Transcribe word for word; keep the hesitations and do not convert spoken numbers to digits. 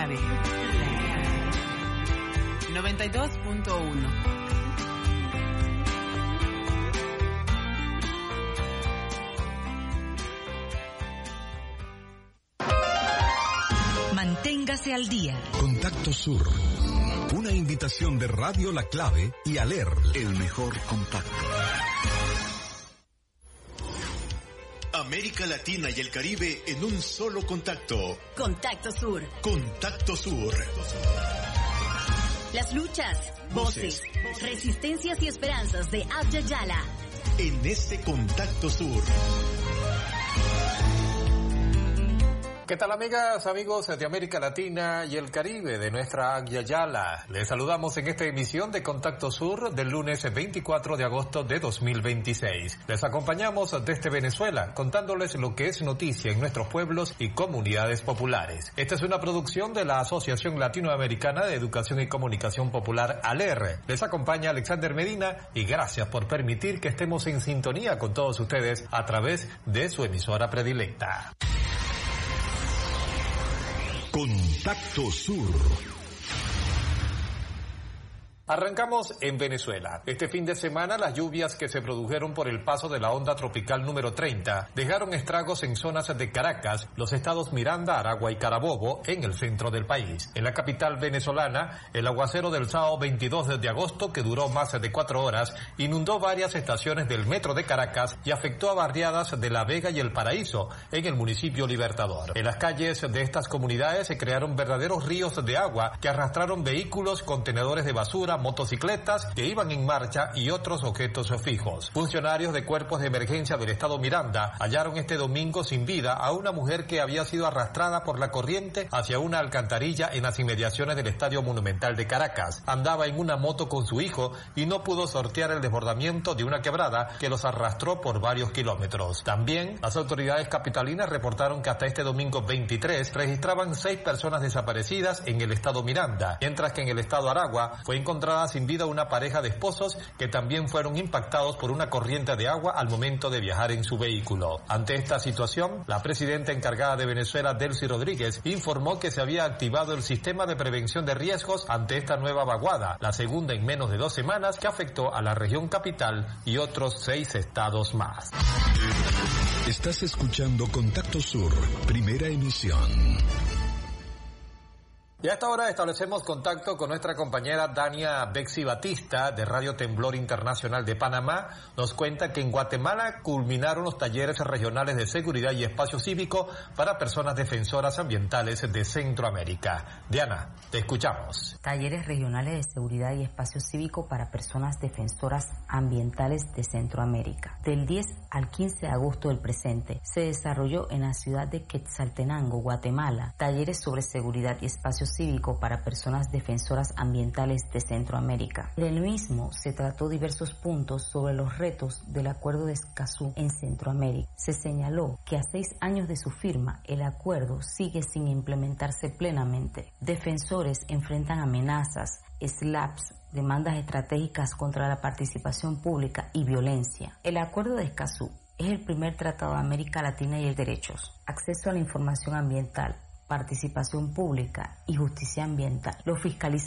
clave. noventa y dos punto uno. Manténgase al día. Contacto Sur. Una invitación de Radio La Clave y Aler, el mejor contacto. América Latina y el Caribe en un solo contacto. Contacto Sur. Contacto Sur. Las luchas, voces, voces resistencias y esperanzas de Abya Yala. En este Contacto Sur. ¿Qué tal, amigas, amigos de América Latina y el Caribe de nuestra Abya Yala? Les saludamos en esta emisión de Contacto Sur del lunes veinticuatro de agosto de dos mil veintiséis. Les acompañamos desde Venezuela, contándoles lo que es noticia en nuestros pueblos y comunidades populares. Esta es una producción de la Asociación Latinoamericana de Educación y Comunicación Popular, ALER. Les acompaña Alexander Medina y gracias por permitir que estemos en sintonía con todos ustedes a través de su emisora predilecta. Contacto Sur. Arrancamos en Venezuela. Este fin de semana las lluvias que se produjeron por el paso de la onda tropical número treinta dejaron estragos en zonas de Caracas, los estados Miranda, Aragua y Carabobo, en el centro del país. En la capital venezolana, el aguacero del sábado veintidós de agosto, que duró más de cuatro horas, inundó varias estaciones del metro de Caracas y afectó a barriadas de La Vega y El Paraíso, en el municipio Libertador. En las calles de estas comunidades se crearon verdaderos ríos de agua que arrastraron vehículos, contenedores de basura, motocicletas que iban en marcha y otros objetos fijos. Funcionarios de cuerpos de emergencia del estado Miranda hallaron este domingo sin vida a una mujer que había sido arrastrada por la corriente hacia una alcantarilla en las inmediaciones del Estadio Monumental de Caracas. Andaba en una moto con su hijo y no pudo sortear el desbordamiento de una quebrada que los arrastró por varios kilómetros. También las autoridades capitalinas reportaron que hasta este domingo veintitrés registraban seis personas desaparecidas en el estado Miranda, mientras que en el estado Aragua fue encontrada sin vida una pareja de esposos que también fueron impactados por una corriente de agua al momento de viajar en su vehículo. Ante esta situación, la presidenta encargada de Venezuela, Delcy Rodríguez, informó que se había activado el sistema de prevención de riesgos ante esta nueva vaguada, la segunda en menos de dos semanas, que afectó a la región capital y otros seis estados más. Estás escuchando Contacto Sur, primera emisión. Y a esta hora establecemos contacto con nuestra compañera Dania Bexi Batista de Radio Temblor Internacional de Panamá. Nos cuenta que en Guatemala culminaron los talleres regionales de seguridad y espacio cívico para personas defensoras ambientales de Centroamérica. Diana, te escuchamos. Talleres regionales de seguridad y espacio cívico para personas defensoras ambientales de Centroamérica. Del diez al quince de agosto del presente se desarrolló en la ciudad de Quetzaltenango, Guatemala, talleres sobre seguridad y espacio cívico para personas defensoras ambientales de Centroamérica. En el mismo se trató diversos puntos sobre los retos del Acuerdo de Escazú en Centroamérica. Se señaló que a seis años de su firma, el acuerdo sigue sin implementarse plenamente. Defensores enfrentan amenazas, slaps, demandas estratégicas contra la participación pública y violencia. El Acuerdo de Escazú es el primer tratado de América Latina y el derechos, acceso a la información ambiental, participación pública y justicia ambiental. Lo fiscaliza